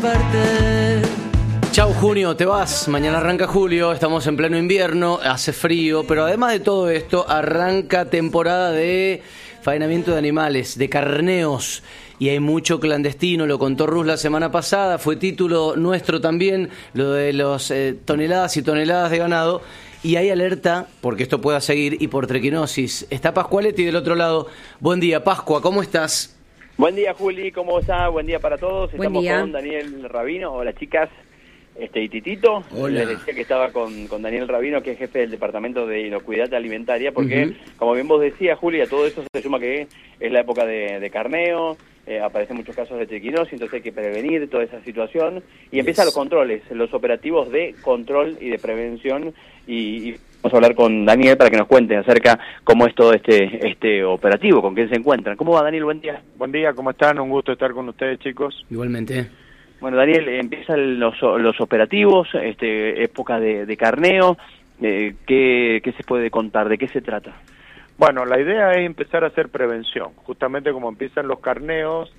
Chau junio, te vas, mañana arranca julio, estamos en pleno invierno, hace frío, pero además de todo esto arranca temporada de faenamiento de animales, de carneos, y hay mucho clandestino, lo contó Rus la semana pasada, fue título nuestro también, lo de los toneladas y toneladas de ganado, y hay alerta, porque esto pueda seguir, y por triquinosis. Está Pascualetti del otro lado. Buen día, Pascua, ¿cómo estás? Buen día, Juli, ¿cómo está? Buen día para todos. Buen Estamos día. con Daniel Rabino. Hola, chicas. Y Titito. Hola. Les decía que estaba con Daniel Rabino, que es jefe del Departamento de Inocuidad Alimentaria, porque, como bien vos decías, Juli, a todo eso se suma que es la época de carneo, aparecen muchos casos de triquinosis, entonces hay que prevenir toda esa situación, y empiezan los controles, los operativos de control y de prevención, y vamos a hablar con Daniel para que nos cuente acerca cómo es todo este operativo, con quién se encuentran. ¿Cómo va, Daniel? Buen día. Buen día, ¿cómo están? Un gusto estar con ustedes, chicos. Igualmente. Bueno, Daniel, empiezan los operativos, época de carneo. ¿Qué se puede contar? ¿De qué se trata? Bueno, la idea es empezar a hacer prevención. Justamente como empiezan los carneos,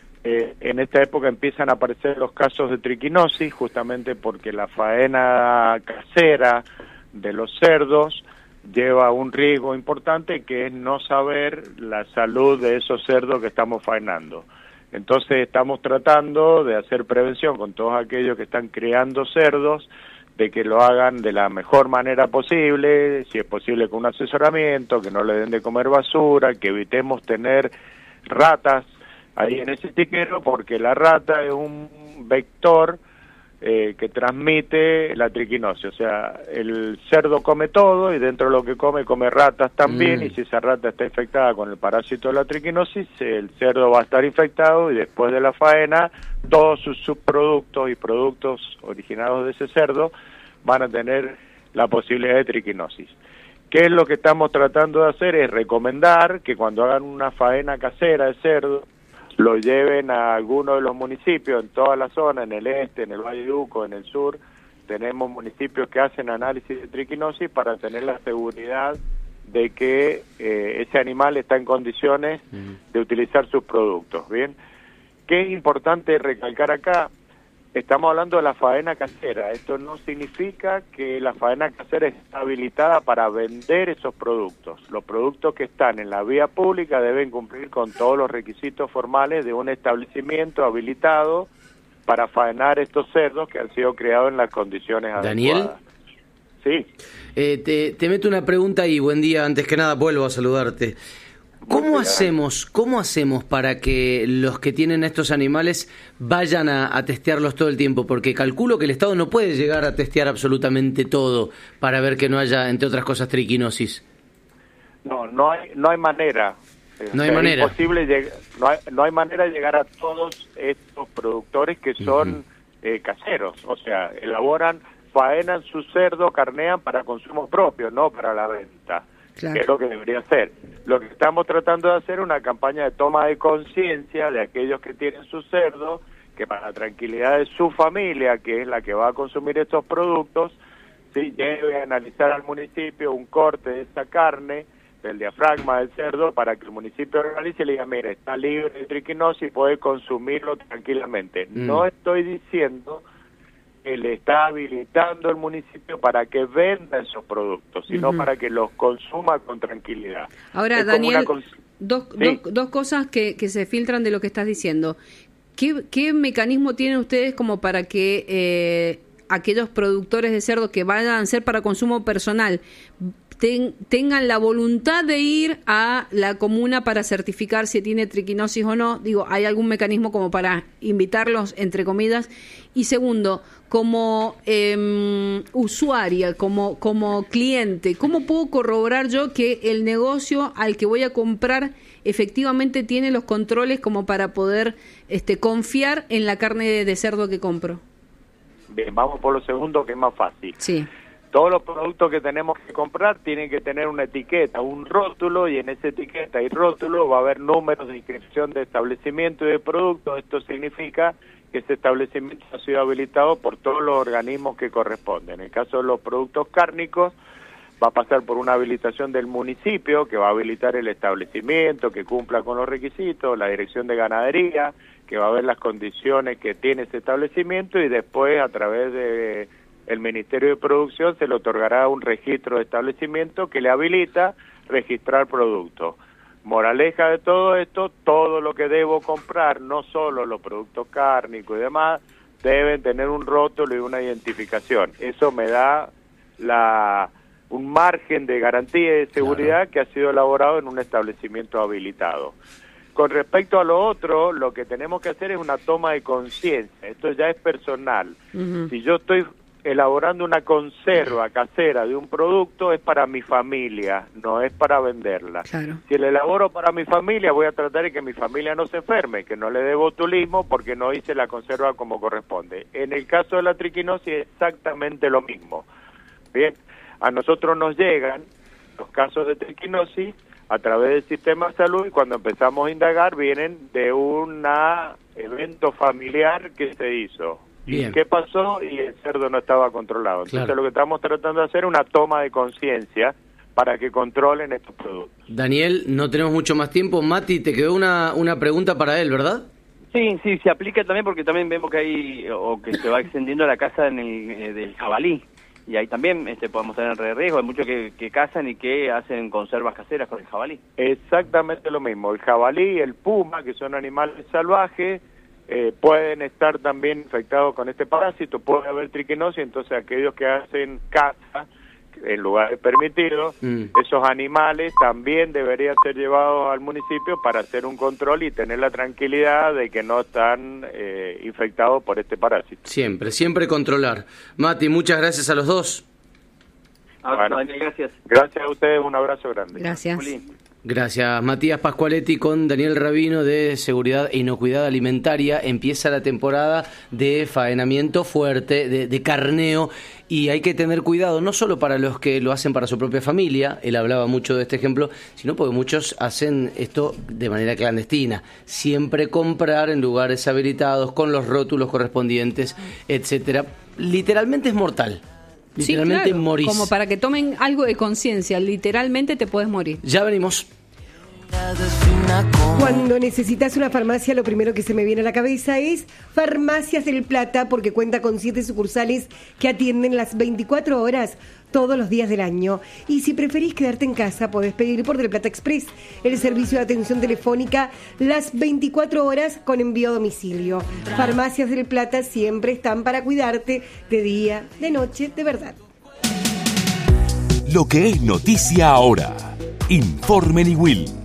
en esta época empiezan a aparecer los casos de triquinosis, justamente porque la faena casera de los cerdos lleva un riesgo importante, que es no saber la salud de esos cerdos que estamos faenando. Entonces estamos tratando de hacer prevención con todos aquellos que están criando cerdos, de que lo hagan de la mejor manera posible, si es posible con un asesoramiento, que no le den de comer basura, que evitemos tener ratas ahí en ese tiquero, porque la rata es un vector que transmite la triquinosis. O sea, el cerdo come todo y dentro de lo que come ratas también, y si esa rata está infectada con el parásito de la triquinosis, el cerdo va a estar infectado, y después de la faena todos sus subproductos y productos originados de ese cerdo van a tener la posibilidad de triquinosis. ¿Qué es lo que estamos tratando de hacer? Es recomendar que cuando hagan una faena casera de cerdo, lo lleven a alguno de los municipios en toda la zona, en el este, en el Valle de Uco, en el sur. Tenemos municipios que hacen análisis de triquinosis para tener la seguridad de que ese animal está en condiciones de utilizar sus productos. Bien, ¿qué es importante recalcar acá? Estamos hablando de la faena casera. Esto no significa que la faena casera está habilitada para vender esos productos. Los productos que están en la vía pública deben cumplir con todos los requisitos formales de un establecimiento habilitado para faenar estos cerdos que han sido criados en las condiciones Daniel. adecuadas. Sí. Te meto una pregunta y buen día, antes que nada vuelvo a saludarte. ¿Cómo hacemos para que los que tienen estos animales vayan a testearlos todo el tiempo? Porque calculo que el Estado no puede llegar a testear absolutamente todo para ver que no haya, entre otras cosas, triquinosis. No hay manera. No hay manera. Imposible no hay manera de llegar a todos estos productores que son caseros. O sea, elaboran, faenan su cerdo, carnean para consumo propio, no para la venta. Claro. Que es lo que debería ser. Lo que estamos tratando de hacer es una campaña de toma de conciencia de aquellos que tienen su cerdo, que para la tranquilidad de su familia, que es la que va a consumir estos productos, sí, lleve a analizar al municipio un corte de esa carne, del diafragma del cerdo, para que el municipio realice y le diga, mira, está libre de triquinosis y puede consumirlo tranquilamente. No estoy diciendo que le está habilitando el municipio para que venda esos productos, sino para que los consuma con tranquilidad. Ahora, es Daniel, ¿Sí? dos cosas que se filtran de lo que estás diciendo. ¿Qué mecanismo tienen ustedes como para que aquellos productores de cerdo que vayan a ser para consumo personal tengan la voluntad de ir a la comuna para certificar si tiene triquinosis o no? Digo, ¿hay algún mecanismo como para invitarlos, entre comillas? Y segundo, como usuaria, como cliente, ¿cómo puedo corroborar yo que el negocio al que voy a comprar efectivamente tiene los controles como para poder confiar en la carne de cerdo que compro? Bien, vamos por lo segundo, que es más fácil. Sí. Todos los productos que tenemos que comprar tienen que tener una etiqueta, un rótulo, y en esa etiqueta y rótulo va a haber números de inscripción de establecimiento y de producto. Esto significa que ese establecimiento ha sido habilitado por todos los organismos que corresponden. En el caso de los productos cárnicos, va a pasar por una habilitación del municipio, que va a habilitar el establecimiento, que cumpla con los requisitos, la dirección de ganadería, que va a ver las condiciones que tiene ese establecimiento y después a través de el Ministerio de Producción se le otorgará un registro de establecimiento que le habilita registrar productos. Moraleja de todo esto, todo lo que debo comprar, no solo los productos cárnicos y demás, deben tener un rótulo y una identificación. Eso me da un margen de garantía y de seguridad que ha sido elaborado en un establecimiento habilitado. Con respecto a lo otro, lo que tenemos que hacer es una toma de conciencia. Esto ya es personal. Si yo estoy elaborando una conserva casera de un producto, es para mi familia, no es para venderla. Claro. Si la elaboro para mi familia, voy a tratar de que mi familia no se enferme, que no le dé botulismo porque no hice la conserva como corresponde. En el caso de la triquinosis es exactamente lo mismo. Bien, a nosotros nos llegan los casos de triquinosis a través del sistema de salud y cuando empezamos a indagar vienen de un evento familiar que se hizo. Bien. ¿Y qué pasó? Y el cerdo no estaba controlado. Entonces Claro. lo que estamos tratando de hacer es una toma de conciencia para que controlen estos productos. Daniel, no tenemos mucho más tiempo. Mati, te quedó una pregunta para él, ¿verdad? Sí, se aplica también porque también vemos que hay, o que se va extendiendo la caza del jabalí. Y ahí también podemos tener riesgo. Hay muchos que cazan y que hacen conservas caseras con el jabalí. Exactamente lo mismo. El jabalí, el puma, que son animales salvajes, pueden estar también infectados con este parásito, puede haber triquinosis, entonces aquellos que hacen caza en lugares permitidos, esos animales también deberían ser llevados al municipio para hacer un control y tener la tranquilidad de que no están infectados por este parásito. Siempre controlar. Mati, muchas gracias a los dos. Bueno, Daniel, gracias. Gracias a ustedes, un abrazo grande. Gracias. Juli. Gracias, Matías Pascualetti con Daniel Rabino de Seguridad e Inocuidad Alimentaria. Empieza la temporada de faenamiento fuerte, de carneo, y hay que tener cuidado, no solo para los que lo hacen para su propia familia, él hablaba mucho de este ejemplo, sino porque muchos hacen esto de manera clandestina. Siempre comprar en lugares habilitados, con los rótulos correspondientes, etcétera. Literalmente es mortal. Literalmente sí, claro, morís. como para que tomen algo de conciencia, literalmente te puedes morir. Ya venimos. Cuando necesitas una farmacia, lo primero que se me viene a la cabeza es Farmacias del Plata, porque cuenta con 7 sucursales que atienden las 24 horas todos los días del año. Y si preferís quedarte en casa, podés pedir por Del Plata Express, el servicio de atención telefónica las 24 horas con envío a domicilio. Farmacias del Plata siempre están para cuidarte de día, de noche, de verdad. Lo que es noticia ahora. Informe Niwil.